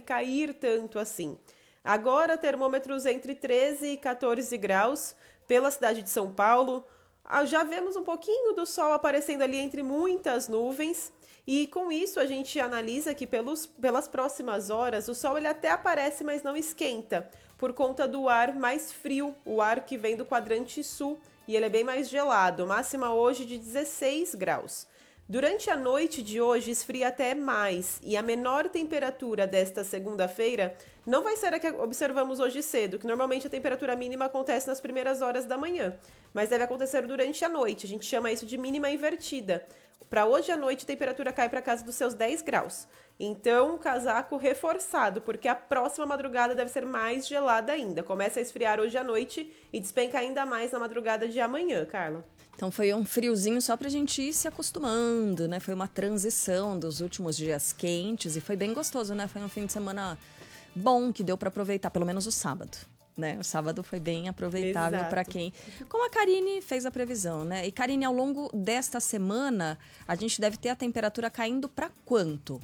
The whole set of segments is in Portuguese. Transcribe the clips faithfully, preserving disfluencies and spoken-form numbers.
cair tanto assim. Agora, termômetros entre treze e quatorze graus pela cidade de São Paulo. Já vemos um pouquinho do sol aparecendo ali entre muitas nuvens. E com isso a gente analisa que pelos, pelas próximas horas o sol ele até aparece, mas não esquenta, por conta do ar mais frio, o ar que vem do quadrante sul, e ele é bem mais gelado, máxima hoje de dezesseis graus. Durante a noite de hoje esfria até mais, e a menor temperatura desta segunda-feira não vai ser a que observamos hoje cedo, que normalmente a temperatura mínima acontece nas primeiras horas da manhã, mas deve acontecer durante a noite, a gente chama isso de mínima invertida. Para hoje à noite a temperatura cai para casa dos seus dez graus, então casaco reforçado, porque a próxima madrugada deve ser mais gelada ainda, começa a esfriar hoje à noite e despenca ainda mais na madrugada de amanhã, Carla. Então foi um friozinho só pra gente ir se acostumando, né? Foi uma transição dos últimos dias quentes e foi bem gostoso, né? Foi um fim de semana bom que deu pra aproveitar, pelo menos o sábado, né? O sábado foi bem aproveitável para quem... Como a Karine fez a previsão, né? E Karine, ao longo desta semana, a gente deve ter a temperatura caindo para quanto?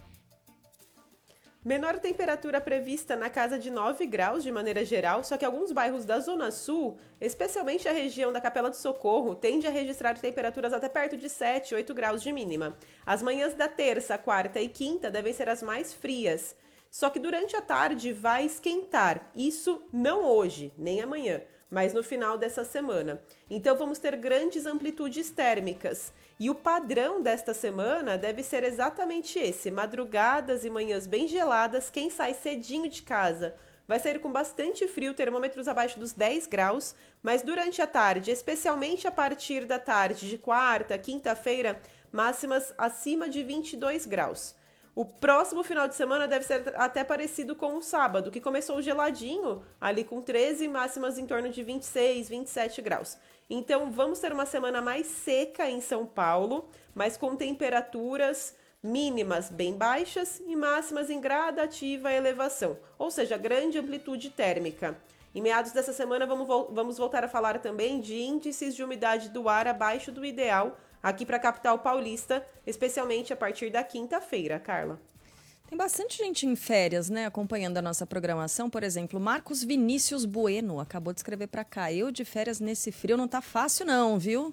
Menor temperatura prevista na casa de nove graus de maneira geral, só que alguns bairros da Zona Sul, especialmente a região da Capela do Socorro, tende a registrar temperaturas até perto de sete, oito graus de mínima. As manhãs da terça, quarta e quinta devem ser as mais frias. Só que durante a tarde vai esquentar. Isso não hoje, nem amanhã, mas no final dessa semana. Então vamos ter grandes amplitudes térmicas. E o padrão desta semana deve ser exatamente esse: madrugadas e manhãs bem geladas. Quem sai cedinho de casa vai sair com bastante frio, termômetros abaixo dos dez graus, mas durante a tarde, especialmente a partir da tarde de quarta, quinta-feira, máximas acima de vinte e dois graus. O próximo final de semana deve ser até parecido com o sábado, que começou geladinho, ali com treze, máximas em torno de vinte e seis, vinte e sete graus. Então, vamos ter uma semana mais seca em São Paulo, mas com temperaturas mínimas bem baixas e máximas em gradativa elevação, ou seja, grande amplitude térmica. Em meados dessa semana, vamos, vamos voltar a falar também de índices de umidade do ar abaixo do ideal, aqui para a capital paulista, especialmente a partir da quinta-feira, Carla. Tem bastante gente em férias, né, acompanhando a nossa programação. Por exemplo, Marcos Vinícius Bueno acabou de escrever para cá: eu de férias nesse frio não tá fácil não, viu?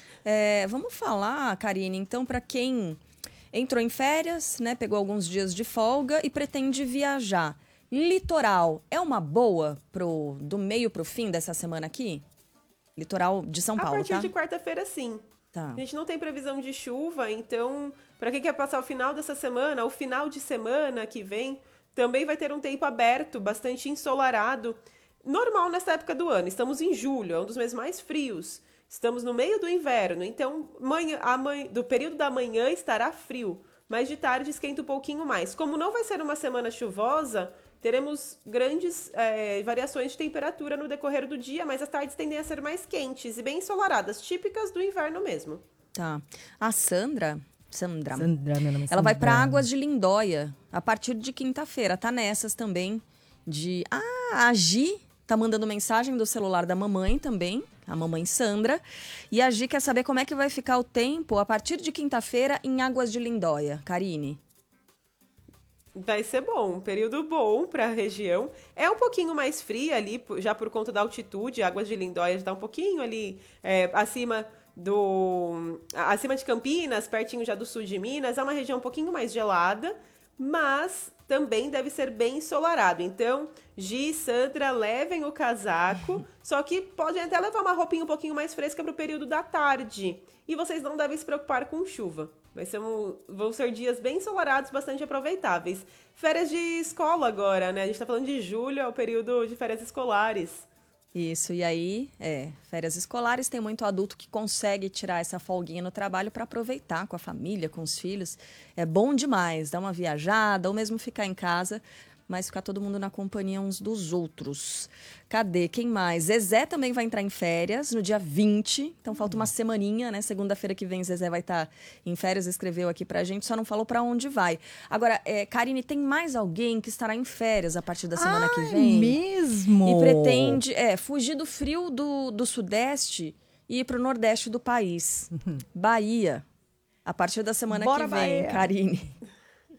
É, vamos falar, Karine, então, para quem entrou em férias, né, pegou alguns dias de folga e pretende viajar. Litoral é uma boa pro, do meio para o fim dessa semana aqui? Litoral de São Paulo, tá? A partir de quarta-feira, sim. Tá. A gente não tem previsão de chuva, então, para quem quer passar o final dessa semana, o final de semana que vem, também vai ter um tempo aberto, bastante ensolarado. Normal nessa época do ano. Estamos em julho, é um dos meses mais frios. Estamos no meio do inverno, então, manhã, a manhã, do período da manhã estará frio, mas de tarde esquenta um pouquinho mais. Como não vai ser uma semana chuvosa, teremos grandes é, variações de temperatura no decorrer do dia, mas as tardes tendem a ser mais quentes e bem ensolaradas, típicas do inverno mesmo. Tá. A Sandra, Sandra, Sandra meu nome é ela Sandra. vai para Águas de Lindóia a partir de quinta-feira. Tá nessas também de... Ah, a Gi tá mandando mensagem do celular da mamãe também, a mamãe Sandra. E a Gi quer saber como é que vai ficar o tempo a partir de quinta-feira em Águas de Lindóia. Karine. Vai ser bom, um período bom para a região. É um pouquinho mais fria ali, já por conta da altitude. Águas de Lindóia está um pouquinho ali é, acima do acima de Campinas, pertinho já do sul de Minas. É uma região um pouquinho mais gelada, mas também deve ser bem ensolarado. Então, Gi e Sandra, levem o casaco, só que podem até levar uma roupinha um pouquinho mais fresca para o período da tarde. E vocês não devem se preocupar com chuva. Vai ser um, vão ser dias bem ensolarados, bastante aproveitáveis. Férias de escola agora, né? A gente tá falando de julho, é o período de férias escolares. Isso, e aí, é, férias escolares, tem muito adulto que consegue tirar essa folguinha no trabalho para aproveitar com a família, com os filhos. É bom demais, dar uma viajada, ou mesmo ficar em casa, mas ficar todo mundo na companhia uns dos outros. Cadê? Quem mais? Zezé também vai entrar em férias no dia vinte, então falta uma semaninha, né? Segunda-feira que vem Zezé vai estar em férias, escreveu aqui pra gente, só não falou pra onde vai. Agora, é, Karine, tem mais alguém que estará em férias a partir da semana Ai, que vem? mesmo? E pretende é, fugir do frio do, do sudeste e ir pro nordeste do país. Bahia, a partir da semana Bora, que vem, Bahia. Karine.